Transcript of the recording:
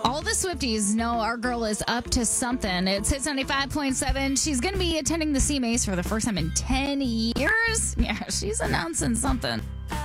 All the Swifties know our girl is up to something. It's Hits 95.7. She's going to be attending the CMAs for the first time in 10 years. Yeah, she's announcing something.